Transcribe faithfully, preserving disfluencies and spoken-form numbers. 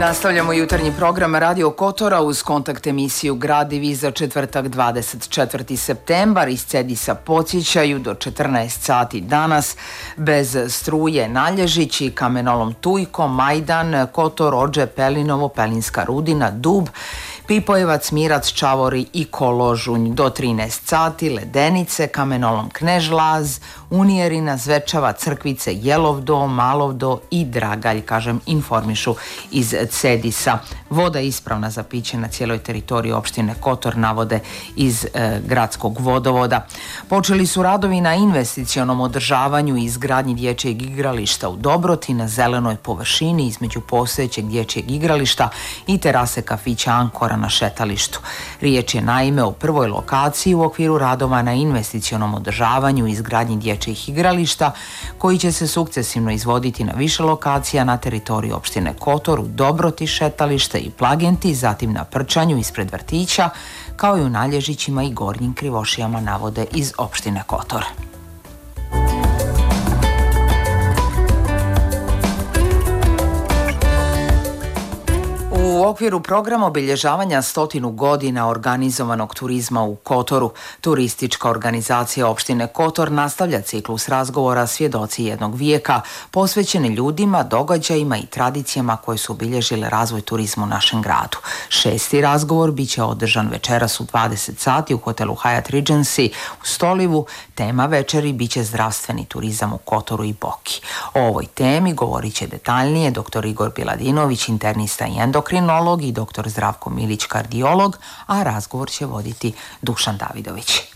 Nastavljamo jutarnji program Radio Kotora uz kontakt emisiju Gradivi za četvrtak dvadeset četvrti septembar. Iz Cedisa podsjećaju do četrnaest sati danas bez struje Nalježić i kamenolom Tujko, Majdan, Kotor, Ođe, Pelinovo, Pelinska Rudina, Dub, Pipojevac, Mirac, Čavori i Koložunj. Do trinaest sati Ledenice, kamenolom Knežlaz, Unijerina, Zvečava, Crkvice, Jelovdo, Malovdo i Dragalj, kažem, informišu iz Cedisa. Voda je ispravna za piće na cijeloj teritoriji opštine Kotor, navode iz e, gradskog vodovoda. Počeli su radovi na investicionom održavanju i izgradnji dječjeg igrališta u Dobroti na zelenoj površini između postojećeg dječjeg igrališta i terase kafića Ankora na šetalištu. Riječ je naime o prvoj lokaciji u okviru radova na investicionom održavanju i izgradnji dječjih igrališta koji će se sukcesivno izvoditi na više lokacija na teritoriji opštine Kotor, u Dobroti, šetalište i Plagenti, zatim na Prčanju ispred vrtića, kao i u Nalježićima i Gornjim Krivošijama, navode iz opštine Kotor. U okviru programa obilježavanja stotinu godina organizovanog turizma u Kotoru, turistička organizacija opštine Kotor nastavlja ciklus razgovora Svjedoci jednog vijeka, posvećene ljudima, događajima i tradicijama koje su obilježile razvoj turizma u našem gradu. Šesti razgovor biće održan večeras u dvadeset sati u hotelu Hyatt Regency u Stolivu. Tema večeri biće zdravstveni turizam u Kotoru i Boki. O ovoj temi govorit će detaljnije doktor Igor Biladinović, internista i endokrinolog, i doktor Zdravko Milić, kardiolog, a razgovor će voditi Dušan Davidović.